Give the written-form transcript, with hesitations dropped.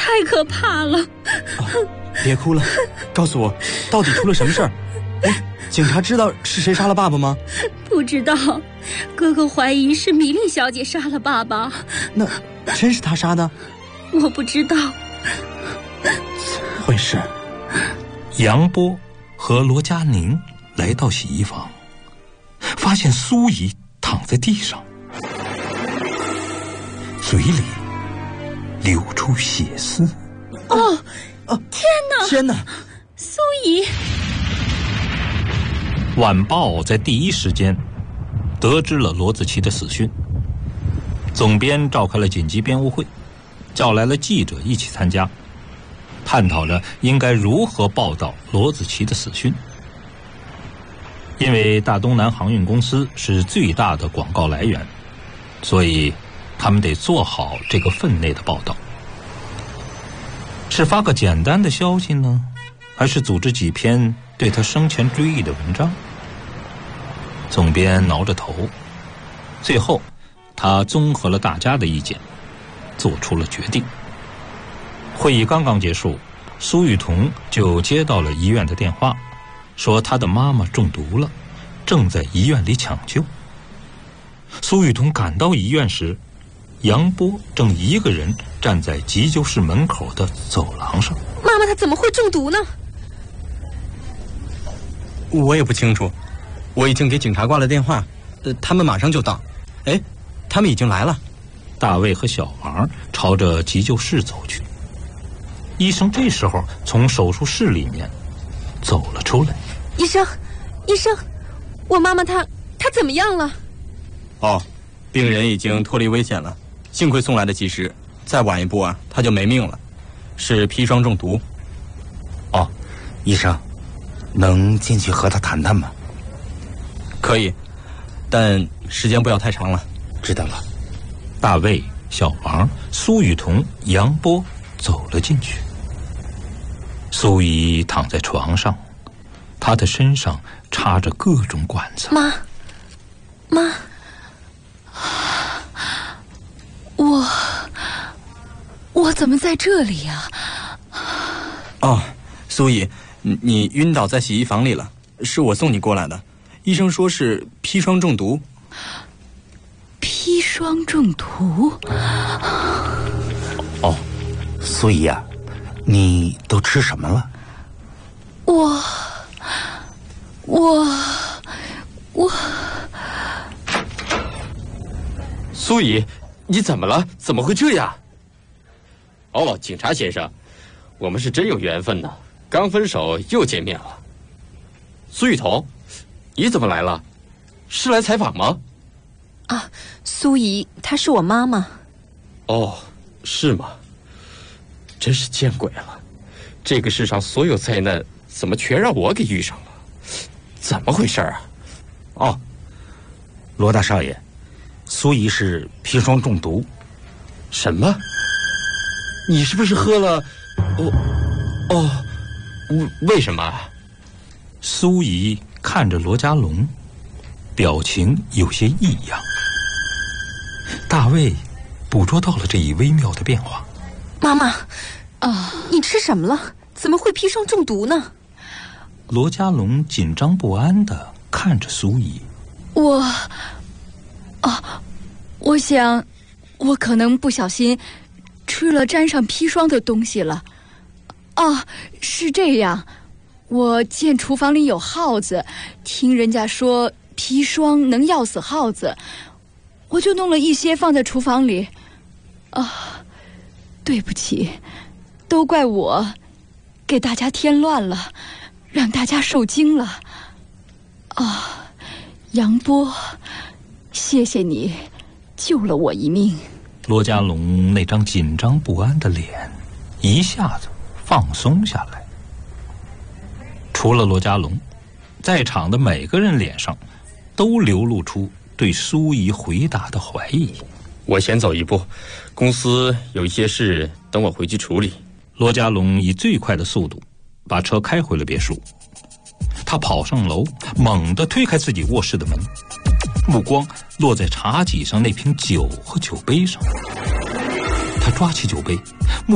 太可怕了。 别哭了，告诉我，到底出了什么事儿？警察知道是谁杀了爸爸吗？ 不知道，哥哥怀疑是米莉小姐杀了爸爸。 那真是她杀的？ 我不知道。 怎么回事？ 杨波和罗佳宁来到洗衣房，发现苏怡躺在地上，嘴里流出血丝。 天哪！苏怡！ 晚报在第一时间得知了罗子琪的死讯，总编召开了紧急编务会，叫来了记者一起参加，探讨着应该如何报道罗子琪的死讯。因为大东南航运公司是最大的广告来源，所以他们得做好这个分内的报道。是发个简单的消息呢，还是组织几篇对他生前追忆的文章？总编挠着头，最后他综合了大家的意见，做出了决定。会议刚刚结束，苏玉彤就接到了医院的电话，说他的妈妈中毒了，正在医院里抢救。苏玉彤赶到医院时，杨波正一个人站在急救室门口的走廊上。 妈妈她怎么会中毒呢？ 我也不清楚，我已经给警察挂了电话，他们马上就到。他们已经来了。 大卫和小王朝着急救室走去。医生这时候从手术室里面走了出来。 医生，我妈妈她怎么样了？ 病人已经脱离危险了，幸亏送来的及时，再晚一步啊，他就没命了，是砒霜中毒。 医生，能进去和他谈谈吗？ 可以，但时间不要太长了。 知道了。 大卫、小王、苏雨桐、杨波走了进去。苏怡躺在床上，她的身上插着各种管子。 妈，我怎么在这里呀？ 苏怡，你晕倒在洗衣房里了，是我送你过来的。医生说是砒霜中毒。 砒霜中毒？ 苏怡啊，你都吃什么了？ 我苏怡，你怎么了？怎么会这样？警察先生，我们是真有缘分呢，刚分手又见面了。苏雨桐，你怎么来了？是来采访吗？ 苏怡，她是我妈妈。 是吗？真是见鬼了，这个世上所有灾难怎么全让我给遇上了？怎么回事啊？ 罗大少爷，苏怡是砒霜中毒。 什么？你是不是喝了？为什么？ 苏怡看着罗家龙，表情有些异样。大卫捕捉到了这一微妙的变化。 妈妈，你吃什么了？怎么会砒霜中毒呢？ 罗家龙紧张不安地看着苏怡。 我想我可能不小心吃了沾上砒霜的东西了。是这样，我见厨房里有耗子，听人家说砒霜能药死耗子，我就弄了一些放在厨房里。对不起，都怪我给大家添乱了，让大家受惊了。杨波，谢谢你救了我一命。 罗家龙那张紧张不安的脸一下子放松下来。除了罗家龙，在场的每个人脸上都流露出对苏怡回答的怀疑。 我先走一步，公司有一些事等我回去处理。 罗家龙以最快的速度把车开回了别墅。他跑上楼，猛地推开自己卧室的门，目光落在茶几上那瓶酒和酒杯上。他抓起酒杯，